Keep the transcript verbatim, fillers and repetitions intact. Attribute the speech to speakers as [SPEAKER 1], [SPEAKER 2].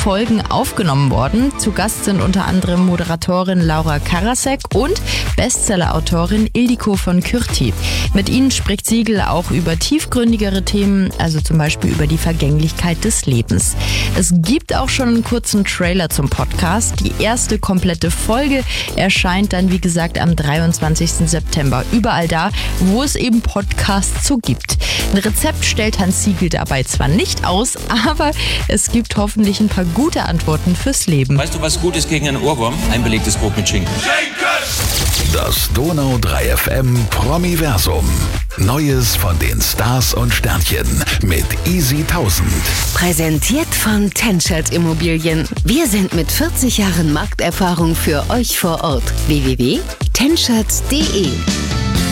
[SPEAKER 1] Folgen aufgenommen worden. Zu Gast sind unter anderem Moderatorin Laura Karasek und Bestsellerautorin Ildiko von Kürti. Mit ihnen spricht Siegel auch über tiefgründigere Themen, also zum Beispiel über die Vergänglichkeit des Lebens. Es gibt auch schon einen kurzen Trailer zum Podcast. Die erste komplette Folge erscheint dann, wie gesagt, am dreiundzwanzigsten September. Überall da, wo es eben Podcasts so gibt. Ein Rezept stellt Hans Siegel dabei zwar nicht aus, aber es gibt hoffentlich ein paar gute Antworten fürs Leben.
[SPEAKER 2] Weißt du, was gut ist gegen einen Ohrwurm? Ein belegtes Brot mit Schinken.
[SPEAKER 3] Das Donau drei F M Promiversum. Neues von den Stars und Sternchen mit Easy tausend.
[SPEAKER 4] Präsentiert von Tenschert Immobilien. Wir sind mit vierzig Jahren Markterfahrung für euch vor Ort. w w w punkt tenschert punkt d e